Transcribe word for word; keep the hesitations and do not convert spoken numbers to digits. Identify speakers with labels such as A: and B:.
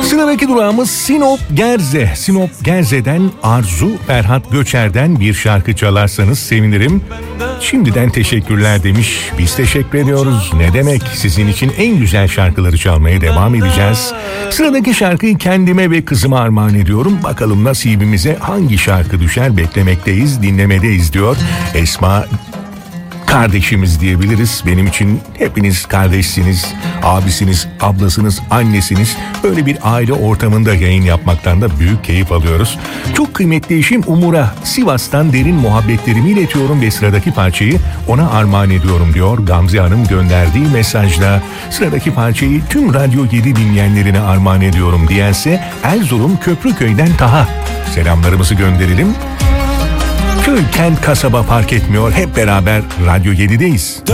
A: Sıradaki durağımız Sinop Gerze. Sinop Gerze'den Arzu Ferhat Göçer'den bir şarkı çalarsanız sevinirim. Şimdiden teşekkürler demiş. Biz teşekkür ediyoruz. Ne demek? Sizin için en güzel şarkıları çalmaya devam edeceğiz. Sıradaki şarkıyı kendime ve kızıma armağan ediyorum. Bakalım nasibimize hangi şarkı düşer, beklemekteyiz, dinlemedeyiz diyor. Esma kardeşimiz diyebiliriz. Benim için hepiniz kardeşsiniz, abisiniz, ablasınız, annesiniz. Böyle bir aile ortamında yayın yapmaktan da büyük keyif alıyoruz. Çok kıymetli eşim Umur'a Sivas'tan derin muhabbetlerimi iletiyorum ve sıradaki parçayı ona armağan ediyorum diyor Gamze Hanım gönderdiği mesajda. Sıradaki parçayı tüm Radyo yedi dinleyenlerine armağan ediyorum diyense Erzurum Köprüköy'den Taha. Selamlarımızı gönderelim. Köy, kent, kasaba fark etmiyor. Hep beraber Radyo yedideyiz.